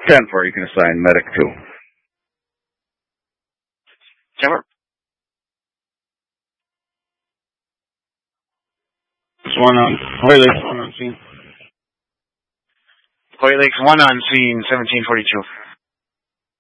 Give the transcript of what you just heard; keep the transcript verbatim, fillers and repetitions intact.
ten four, you can assign medic two. Timber. It's one on Hoy Lakes, one on scene. Hoy Lakes, one on scene, seventeen forty-two.